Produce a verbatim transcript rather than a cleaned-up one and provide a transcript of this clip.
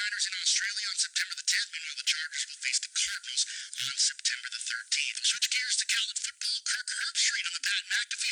forty-niners in Australia on September the tenth. Meanwhile, the Chargers will face the Cardinals on September the thirteenth. Switch gears to college football. Kirk Herbstreit on the Pat McAfee